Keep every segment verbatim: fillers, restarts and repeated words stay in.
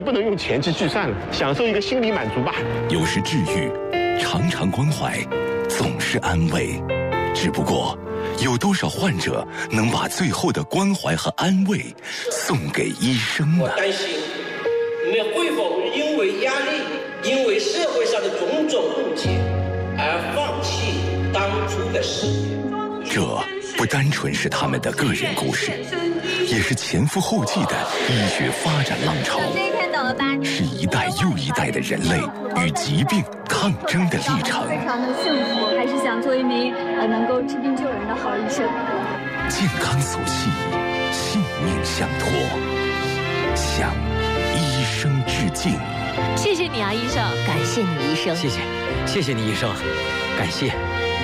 不能用钱去计算了，享受一个心理满足吧。 有时治愈，常常关怀，总是安慰。只不过，有多少患者能把最后的关怀和安慰送给医生呢？ 我担心你们会否因为压力，因为社会上的种种误解，而放弃当初的事业。 这不单纯是他们的个人故事，也是前赴后继的医学发展浪潮，是一代又一代的人类与疾病抗争的历程。 非常的幸福，还是想做一名呃能够治病救人的好医生。 健康所系，性命相托，向医生致敬。 谢谢你啊，医生， 感谢你，医生。 谢谢，谢谢你，医生，感谢。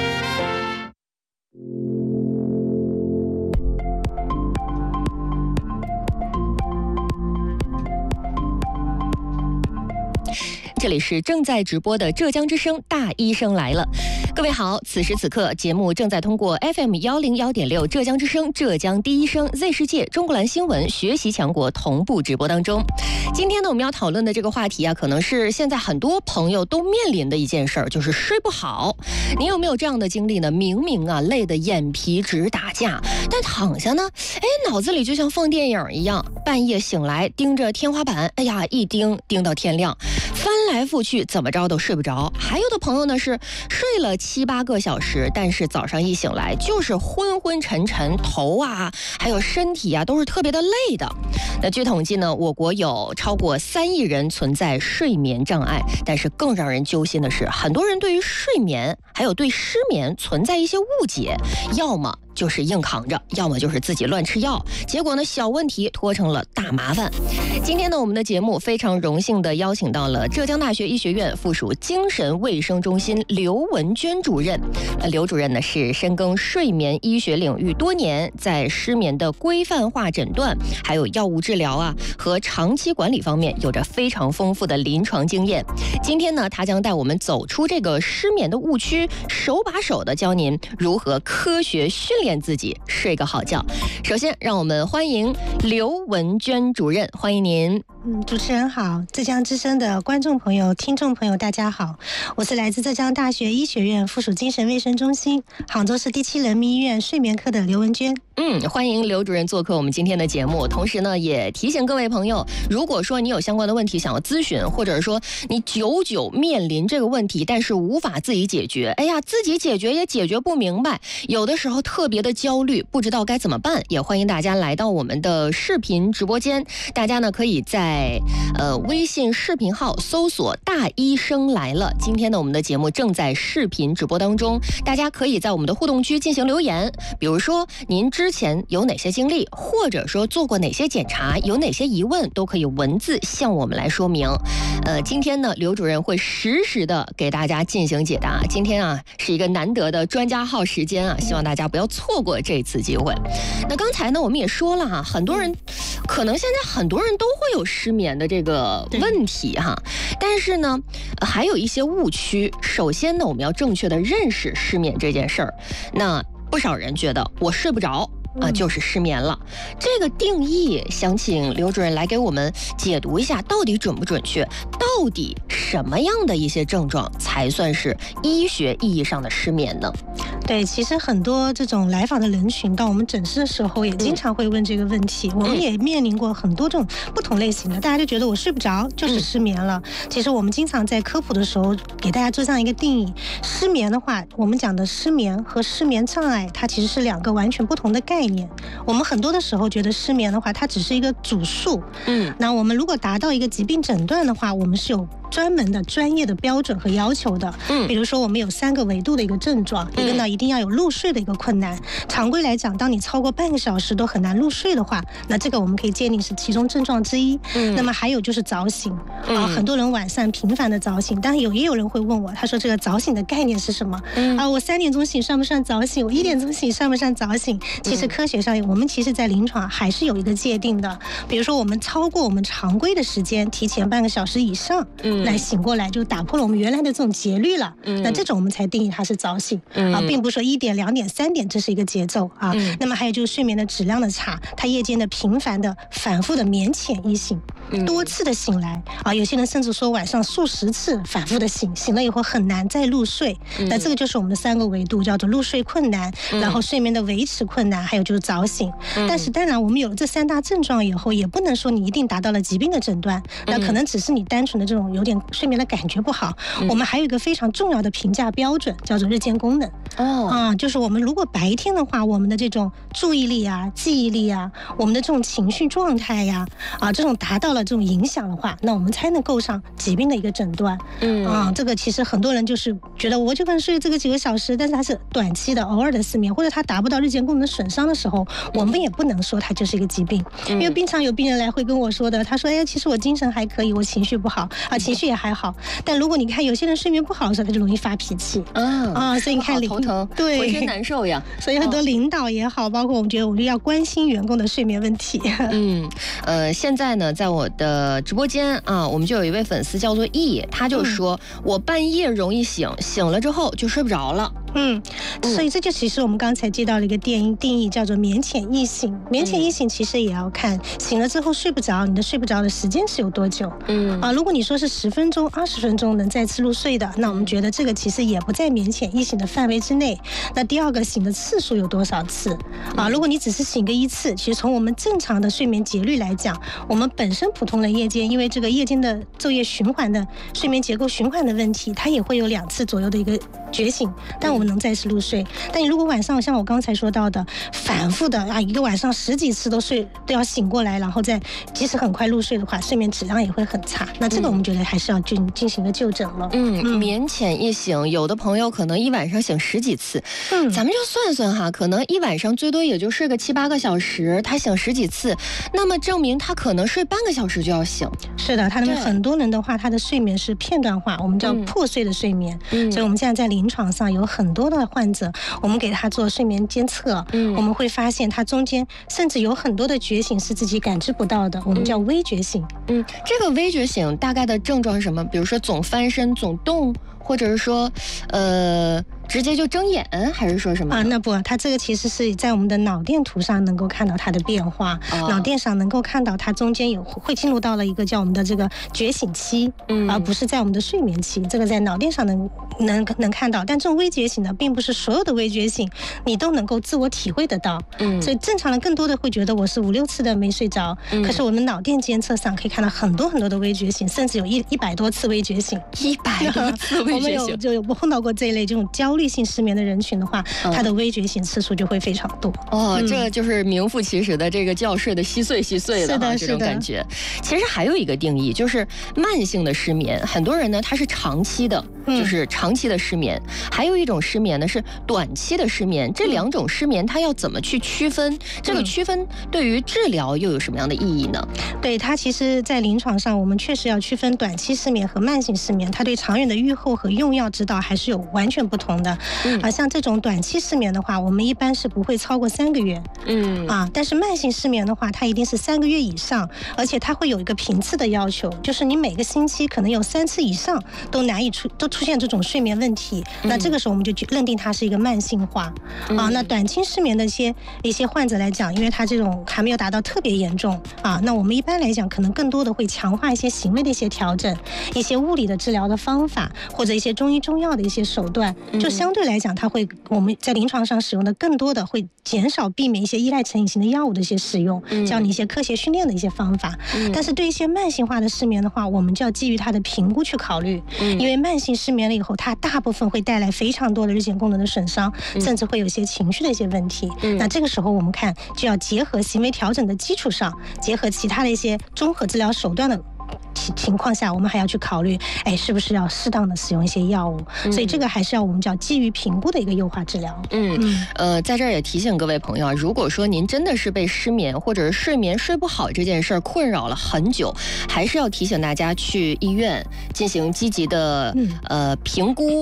这里是正在直播的浙江之声大医生来了，各位好，此时此刻节目正在通过 F M 幺零幺点六浙江之声、浙江第一声、Z 世界、中国蓝新闻、学习强国同步直播当中。今天呢，我们要讨论的这个话题啊，可能是现在很多朋友都面临的一件事儿，就是睡不好。您有没有这样的经历呢？明明啊累得眼皮直打架，但躺下呢，哎，脑子里就像放电影一样，半夜醒来盯着天花板，哎呀，一盯盯到天亮，翻来覆去怎么着都睡不着。还有的朋友呢是睡了七八个小时，但是早上一醒来就是昏昏沉沉，头啊还有身体啊都是特别的累的。那据统计呢，我国有超过三亿人存在睡眠障碍，但是更让人揪心的是，很多人对于睡眠还有对失眠存在一些误解，要么就是硬扛着，要么就是自己乱吃药，结果呢小问题拖成了大麻烦。今天呢，我们的节目非常荣幸的邀请到了浙江大学医学院附属精神卫生中心刘文娟主任。呃，刘主任呢是深耕睡眠医学领域多年，在失眠的规范化诊断、还有药物治疗啊和长期管理方面有着非常丰富的临床经验。今天呢，他将带我们走出这个失眠的误区，手把手的教您如何科学训练自己睡个好觉。首先让我们欢迎刘文娟主任，欢迎您。 嗯，主持人好，浙江之声的观众朋友、听众朋友大家好，我是来自浙江大学医学院附属精神卫生中心杭州市第七人民医院睡眠科的刘文娟。 嗯，欢迎刘主任做客我们今天的节目。同时呢，也提醒各位朋友，如果说你有相关的问题想要咨询，或者说你久久面临这个问题，但是无法自己解决，哎呀，自己解决也解决不明白，有的时候特别的焦虑，不知道该怎么办，也欢迎大家来到我们的视频直播间。大家呢可以在呃微信视频号搜索大医生来了。今天呢，我们的节目正在视频直播当中，大家可以在我们的互动区进行留言，比如说您之前有哪些经历，或者说做过哪些检查，有哪些疑问，都可以文字向我们来说明。呃，今天呢，刘主任会实时的给大家进行解答。今天啊，是一个难得的专家号时间啊，希望大家不要错过这次机会。那刚才呢，我们也说了哈，很多人可能现在很多人都会有失眠的这个问题哈，但是呢，还有一些误区。首先呢，我们要正确的认识失眠这件事儿。那不少人觉得我睡不着啊、呃，就是失眠了。这个定义，想请刘主任来给我们解读一下，到底准不准确？到底什么样的一些症状才算是医学意义上的失眠呢？ 对，其实很多这种来访的人群到我们诊室的时候，也经常会问这个问题。嗯、我们也面临过很多种不同类型的，大家就觉得我睡不着就是失眠了。嗯、其实我们经常在科普的时候给大家做这样一个定义：失眠的话，我们讲的失眠和失眠障碍，它其实是两个完全不同的概念。我们很多的时候觉得失眠的话，它只是一个主诉。嗯，那我们如果达到一个疾病诊断的话，我们是有专门的专业的标准和要求的。嗯，比如说我们有三个维度的一个症状，一个呢一定要有入睡的一个困难。常规来讲，当你超过半个小时都很难入睡的话，那这个我们可以界定是其中症状之一。嗯，那么还有就是早醒啊，很多人晚上频繁的早醒，但是有也有人会问我，他说这个早醒的概念是什么？嗯啊，我三点钟醒算不算早醒？我一点钟醒算不算早醒？其实科学上我们其实在临床还是有一个界定的，比如说我们超过我们常规的时间，提前半个小时以上，嗯，来醒过来就打破了我们原来的这种节律了。嗯，那这种我们才定义它是早醒。嗯啊，并不不是说一点、两点、三点这是一个节奏啊。嗯、那么还有就是睡眠的质量的差，他夜间的频繁的、反复的眠浅易醒，多次的醒来啊，有些人甚至说晚上数十次反复的醒，醒了以后很难再入睡。嗯、那这个就是我们的三个维度，叫做入睡困难，嗯、然后睡眠的维持困难，还有就是早醒。嗯、但是当然，我们有了这三大症状以后，也不能说你一定达到了疾病的诊断，嗯、那可能只是你单纯的这种有点睡眠的感觉不好。嗯、我们还有一个非常重要的评价标准，叫做日间功能。哦，啊，就是我们如果白天的话，我们的这种注意力啊、记忆力啊、我们的这种情绪状态呀、啊，啊，这种达到了这种影响的话，那我们才能够上疾病的一个诊断。嗯，啊，这个其实很多人就是觉得我就可能睡这个几个小时，但是它是短期的、偶尔的失眠，或者它达不到日间功能损伤的时候，我们也不能说它就是一个疾病。嗯、因为经常有病人来会跟我说的，他说：“哎呀，其实我精神还可以，我情绪不好啊，情绪也还好。但如果你看有些人睡眠不好的时候，他就容易发脾气。嗯啊，所以你看领头疼， 对， 浑身难受呀。 所以很多领导也好，包括我们觉得我们要关心员工的睡眠问题。 嗯，呃，现在呢，在我的直播间啊，我们就有一位粉丝叫做 E， 他就说、嗯、我半夜容易醒，醒了之后就睡不着了。 嗯，所以这就其实我们刚才接到了一个定义，定义叫做眠浅易醒。眠浅易醒其实也要看醒了之后睡不着，你的睡不着的时间是有多久。嗯啊，如果你说是十分钟、二十分钟能再次入睡的，那我们觉得这个其实也不在眠浅易醒的范围之内。那第二个，醒的次数有多少次啊？如果你只是醒个一次，其实从我们正常的睡眠节律来讲，我们本身普通人夜间因为这个夜间的昼夜循环的睡眠结构循环的问题，它也会有两次左右的一个觉醒，但我们能再次入睡。但你如果晚上像我刚才说到的，反复的啊，一个晚上十几次都睡都要醒过来，然后再即使很快入睡的话，睡眠质量也会很差。那这个我们觉得还是要进进行一个就诊了。 嗯，嗯眠浅易醒，有的朋友可能一晚上醒十几次，嗯，咱们就算算哈，可能一晚上最多也就睡个七八个小时，他醒十几次，那么证明他可能睡半个小时就要醒。 是的，他们很多人的话，他的睡眠是片段化，我们叫破碎的睡眠。嗯，所以我们现在在临床上有很多的患者，我们给他做睡眠监测，嗯，我们会发现他中间甚至有很多的觉醒是自己感知不到的，我们叫微觉醒。 嗯，这个微觉醒大概的症状是什么？比如说总翻身、总动，或者是说，呃。直接就睁眼，还是说什么啊？那不，它这个其实是在我们的脑电图上能够看到它的变化，哦、脑电上能够看到它中间有会进入到了一个叫我们的这个觉醒期，嗯，而不是在我们的睡眠期。这个在脑电上能能能看到，但这种微觉醒呢，并不是所有的微觉醒你都能够自我体会得到，嗯，所以正常人更多的会觉得我是五六次的没睡着，嗯、可是我们脑电监测上可以看到很多很多的微觉醒，甚至有一一百多次微觉醒， 一百多次微觉醒，我们有就有碰到过这一类这种焦。焦虑性失眠的人群的话，它的微觉醒次数就会非常多。 哦，嗯、这就是名副其实的这个觉睡的稀碎稀碎的是的这种感觉。其实还有一个定义，就是慢性的失眠，很多人呢他是长期的，嗯、就是长期的失眠。还有一种失眠呢是短期的失眠，这两种失眠它要怎么去区分？嗯、这个区分对于治疗又有什么样的意义呢？ 对，它其实在临床上，我们确实要区分短期失眠和慢性失眠，它对长远的预后和用药指导还是有完全不同的。嗯、啊，像这种短期失眠的话，我们一般是不会超过三个月。嗯，啊，但是慢性失眠的话，它一定是三个月以上，而且它会有一个频次的要求，就是你每个星期可能有三次以上都难以出都出现这种睡眠问题，嗯、那这个时候我们就认定它是一个慢性化。嗯、啊，那短期失眠的一些一些患者来讲，因为他这种还没有达到特别严重啊，那我们一般来讲可能更多的会强化一些行为的一些调整，一些物理的治疗的方法，或者一些中医中药的一些手段，就相对来讲，它会我们在临床上使用的更多的会减少避免一些依赖成瘾性的药物的一些使用，教你一些科学训练的一些方法。嗯、但是对一些慢性化的失眠的话，我们就要基于它的评估去考虑，嗯、因为慢性失眠了以后，它大部分会带来非常多的日间功能的损伤，嗯、甚至会有一些情绪的一些问题。嗯、那这个时候我们看就要结合行为调整的基础上，结合其他的一些综合治疗手段的情况下，我们还要去考虑，哎，是不是要适当的使用一些药物？嗯、所以这个还是要我们叫基于评估的一个优化治疗。 嗯嗯，呃，在这儿也提醒各位朋友啊，如果说您真的是被失眠或者是睡眠睡不好这件事儿困扰了很久，还是要提醒大家去医院进行积极的、嗯、呃评估。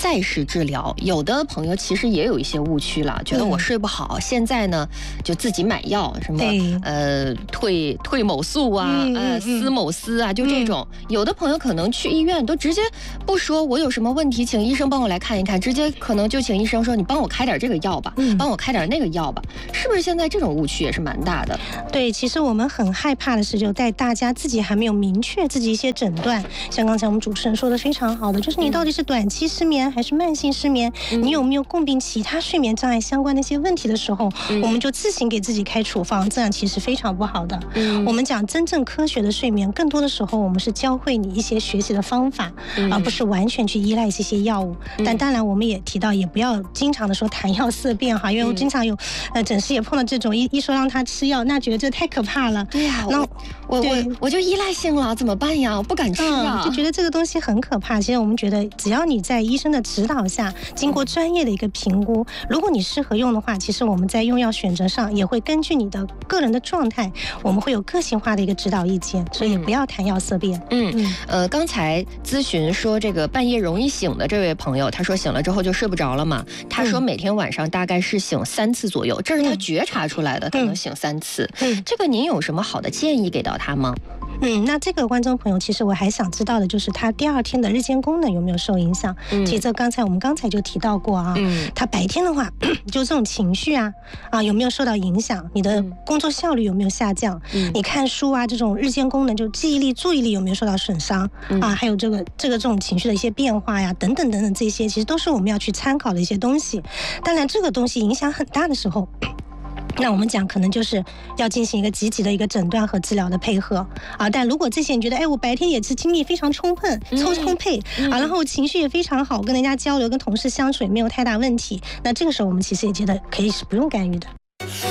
再是治疗。有的朋友其实也有一些误区了，觉得我睡不好，嗯、现在呢就自己买药，什么呃退退某素啊，嗯、呃司某司啊，就这种。嗯、有的朋友可能去医院都直接不说我有什么问题，请医生帮我来看一看，直接可能就请医生说你帮我开点这个药吧，嗯、帮我开点那个药吧，是不是？现在这种误区也是蛮大的。 对，其实我们很害怕的是，就在大家自己还没有明确自己一些诊断，像刚才我们主持人说的非常好的，就是你到底是短期失眠还是慢性失眠，嗯、你有没有共病其他睡眠障碍相关的一些问题的时候，嗯、我们就自行给自己开处方，这样其实非常不好的。嗯、我们讲真正科学的睡眠，更多的时候我们是教会你一些学习的方法，嗯、而不是完全去依赖这些药物。嗯、但当然，我们也提到，也不要经常的说谈药色变哈，因为我经常有呃诊室也碰到这种一一说让他吃药，那觉得这太可怕了。 对呀、啊，那我我我就依赖性了，怎么办呀？我不敢吃啊、 嗯，就觉得这个东西很可怕。其实我们觉得，只要你在医生的指导下，经过专业的一个评估，如果你适合用的话，其实我们在用药选择上也会根据你的个人的状态，我们会有个性化的一个指导意见，所以不要谈药色变。 嗯嗯，呃，刚才咨询说这个半夜容易醒的这位朋友，他说醒了之后就睡不着了嘛，他说每天晚上大概是醒三次左右，这是他觉察出来的，可能醒三次。嗯，这个您有什么好的建议给到他吗？ 嗯，那这个观众朋友，其实我还想知道的就是他第二天的日间功能有没有受影响？嗯，其实这刚才我们刚才就提到过啊，嗯，他白天的话，就这种情绪啊啊有没有受到影响？你的工作效率有没有下降？嗯，你看书啊这种日间功能，就记忆力、注意力有没有受到损伤？嗯、啊，还有这个这个这种情绪的一些变化呀，等等等等，这些其实都是我们要去参考的一些东西。当然，这个东西影响很大的时候。那我们讲可能就是要进行一个积极的一个诊断和治疗的配合啊，但如果这些你觉得哎我白天也是精力非常充沛、充充沛啊，然后情绪也非常好，跟人家交流、跟同事相处也没有太大问题，那这个时候我们其实也觉得可以是不用干预的。